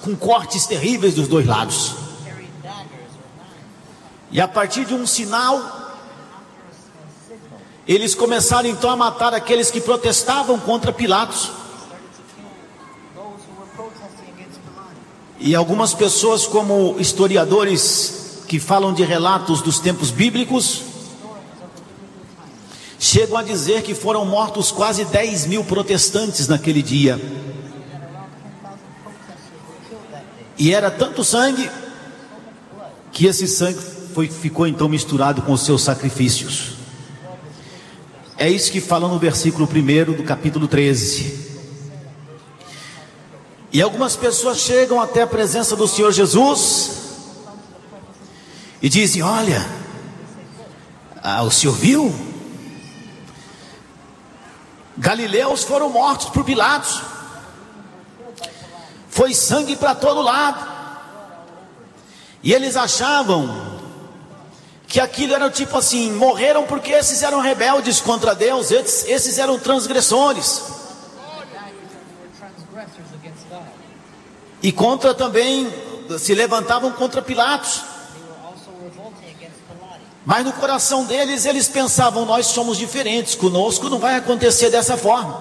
com cortes terríveis dos dois lados. E a partir de um sinal, eles começaram então a matar aqueles que protestavam contra Pilatos. E algumas pessoas, como historiadores que falam de relatos dos tempos bíblicos, chegam a dizer que foram mortos quase 10.000 protestantes naquele dia. E era tanto sangue, que esse sangue ficou então misturado com os seus sacrifícios. É isso que fala no versículo 1 do capítulo 13. E algumas pessoas chegam até a presença do Senhor Jesus e dizem: olha, o senhor viu? Galileus foram mortos por Pilatos, foi sangue para todo lado. E eles achavam que aquilo era tipo assim: morreram porque esses eram rebeldes contra Deus, esses eram transgressores. E contra também, se levantavam contra Pilatos. Mas no coração deles, eles pensavam: nós somos diferentes, conosco não vai acontecer dessa forma.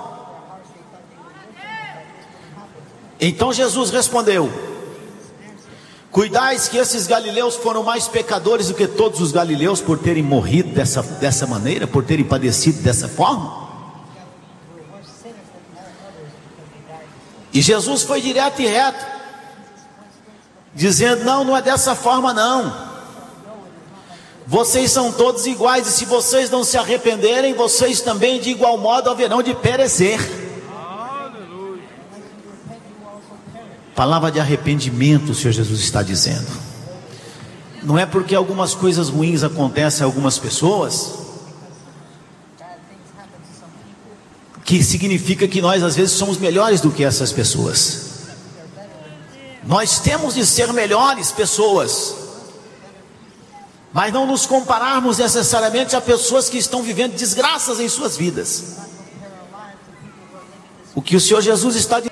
Então Jesus respondeu: cuidais que esses galileus foram mais pecadores do que todos os galileus por terem morrido dessa maneira, por terem padecido dessa forma? E Jesus foi direto e reto, dizendo: não é dessa forma não. Vocês são todos iguais, e se vocês não se arrependerem, vocês também de igual modo haverão de perecer. Palavra de arrependimento, o Senhor Jesus está dizendo. Não é porque algumas coisas ruins acontecem a algumas pessoas que significa que nós às vezes somos melhores do que essas pessoas. Nós temos de ser melhores pessoas, mas não nos compararmos necessariamente a pessoas que estão vivendo desgraças em suas vidas. O que o Senhor Jesus está dizendo: